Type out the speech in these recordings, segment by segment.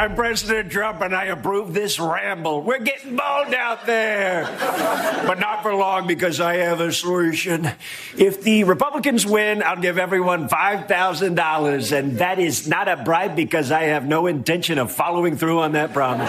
I'm President Trump, and I approve this ramble. We're getting bold out there. But not for long, because I have a solution. If the Republicans win, I'll give everyone $5,000. And that is not a bribe, because I have no intention of following through on that promise.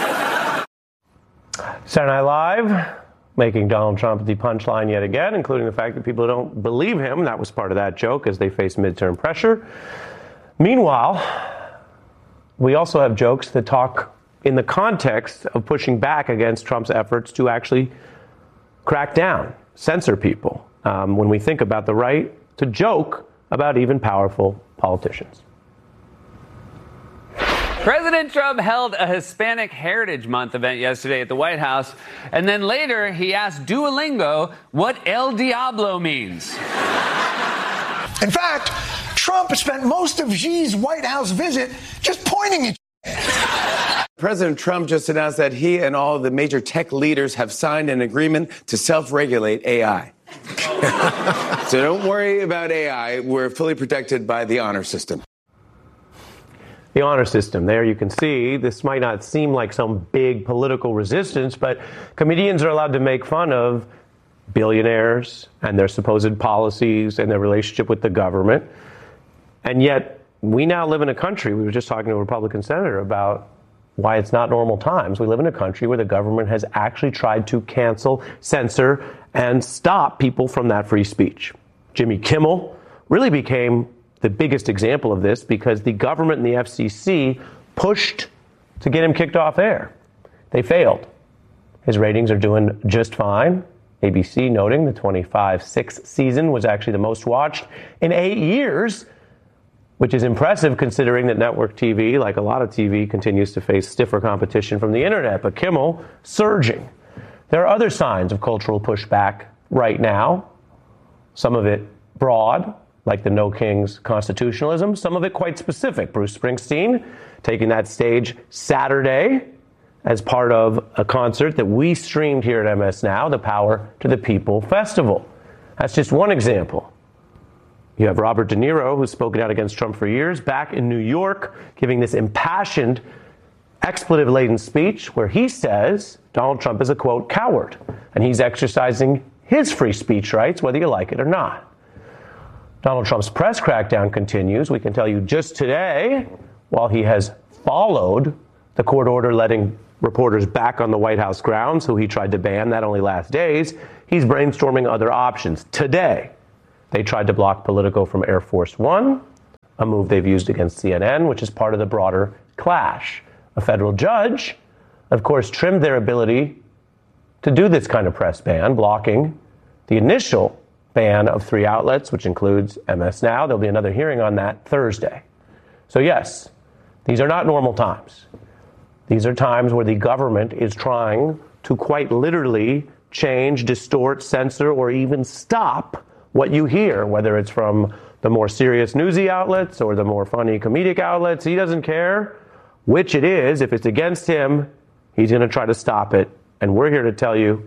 Saturday Night Live, making Donald Trump the punchline yet again, including the fact that people don't believe him. That was part of that joke as they face midterm pressure. Meanwhile, we also have jokes that talk in the context of pushing back against Trump's efforts to actually crack down, censor people, when we think about the right to joke about even powerful politicians. President Trump held a Hispanic Heritage Month event yesterday at the White House, and then later he asked Duolingo what El Diablo means. In fact, Trump spent most of Xi's White House visit just pointing at President Trump just announced that he and all the major tech leaders have signed an agreement to self-regulate AI. So don't worry about AI. We're fully protected by the honor system. The honor system. There you can see this might not seem like some big political resistance, but comedians are allowed to make fun of billionaires and their supposed policies and their relationship with the government. And yet we now live in a country, we were just talking to a Republican senator about why it's not normal times. We live in a country where the government has actually tried to cancel, censor, and stop people from that free speech. Jimmy Kimmel really became the biggest example of this because the government and the FCC pushed to get him kicked off air. They failed. His ratings are doing just fine. ABC noting the 25-6 season was actually the most watched in 8 years, which is impressive considering that network TV, like a lot of TV, continues to face stiffer competition from the internet. But Kimmel, surging. There are other signs of cultural pushback right now, some of it broad, like the No Kings constitutionalism, some of it quite specific. Bruce Springsteen taking that stage Saturday as part of a concert that we streamed here at MS Now, the Power to the People Festival. That's just one example. You have Robert De Niro, who's spoken out against Trump for years, back in New York, giving this impassioned, expletive-laden speech where he says Donald Trump is a, quote, coward, and he's exercising his free speech rights, whether you like it or not. Donald Trump's press crackdown continues. We can tell you just today, while he has followed the court order letting reporters back on the White House grounds, who he tried to ban, that only last days, he's brainstorming other options. Today, they tried to block Politico from Air Force One, a move they've used against CNN, which is part of the broader clash. A federal judge, of course, trimmed their ability to do this kind of press ban, blocking the initial ban of 3 outlets, which includes MS Now. There'll be another hearing on that Thursday. So yes, these are not normal times. These are times where the government is trying to quite literally change, distort, censor, or even stop what you hear, whether it's from the more serious newsy outlets or the more funny comedic outlets. He doesn't care which it is. If it's against him, he's going to try to stop it. And we're here to tell you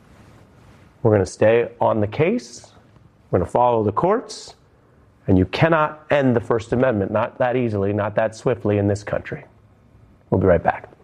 we're going to stay on the case. We're going to follow the courts. And you cannot end the First Amendment, not that easily, not that swiftly in this country. We'll be right back.